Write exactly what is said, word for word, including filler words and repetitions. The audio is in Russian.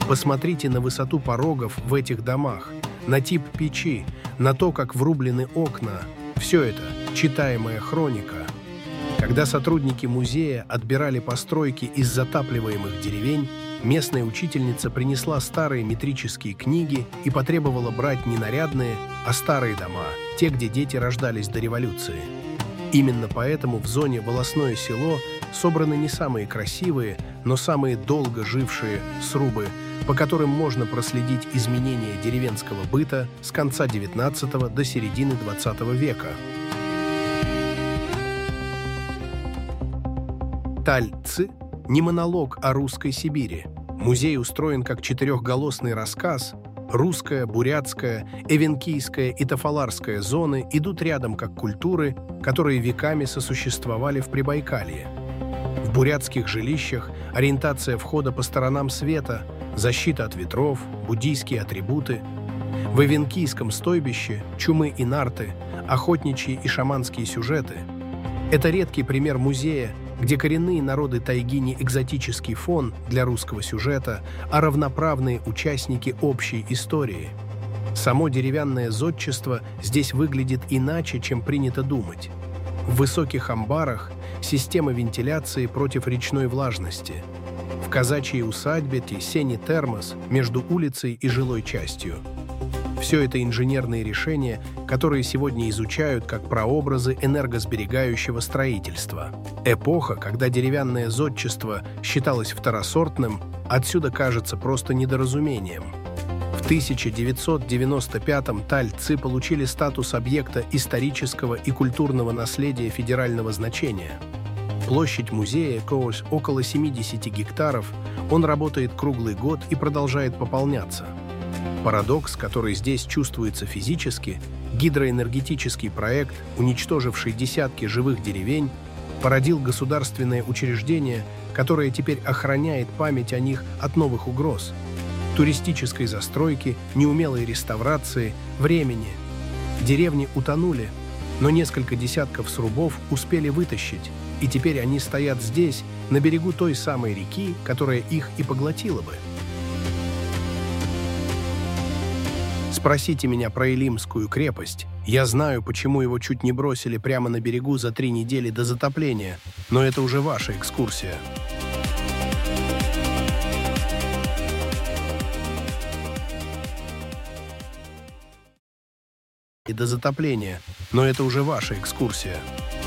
Посмотрите на высоту порогов в этих домах, на тип печи, на то, как врублены окна. Все это читаемая хроника. Когда сотрудники музея отбирали постройки из затапливаемых деревень, местная учительница принесла старые метрические книги и потребовала брать не нарядные, а старые дома, те, где дети рождались до революции. Именно поэтому в зоне «Волосное село» собраны не самые красивые, но самые долго жившие срубы, по которым можно проследить изменения деревенского быта с конца девятнадцатого до середины двадцатого века. Таль-Ци – не монолог о русской Сибири. Музей устроен как четырехголосный рассказ. Русская, бурятская, эвенкийская и тафаларская зоны идут рядом как культуры, которые веками сосуществовали в Прибайкалье. В бурятских жилищах ориентация входа по сторонам света, защита от ветров, буддийские атрибуты. В эвенкийском стойбище чумы и нарты, охотничьи и шаманские сюжеты. Это редкий пример музея, где коренные народы тайги не экзотический фон для русского сюжета, а равноправные участники общей истории. Само деревянное зодчество здесь выглядит иначе, чем принято думать. В высоких амбарах система вентиляции против речной влажности. В казачьей усадьбе сени-термос между улицей и жилой частью. Все это инженерные решения, которые сегодня изучают как прообразы энергосберегающего строительства. Эпоха, когда деревянное зодчество считалось второсортным, отсюда кажется просто недоразумением. В тысяча девятьсот девяносто пятом Таль-Ци получили статус объекта исторического и культурного наследия федерального значения. Площадь музея около семидесяти гектаров, он работает круглый год и продолжает пополняться. Парадокс, который здесь чувствуется физически, гидроэнергетический проект, уничтоживший десятки живых деревень, породил государственное учреждение, которое теперь охраняет память о них от новых угроз, туристической застройки, неумелой реставрации, времени. Деревни утонули, но несколько десятков срубов успели вытащить, и теперь они стоят здесь, на берегу той самой реки, которая их и поглотила бы. Спросите меня про Илимскую крепость. Я знаю, почему его чуть не бросили прямо на берегу за три недели до затопления, но это уже ваша экскурсия. И до затопления, но это уже ваша экскурсия.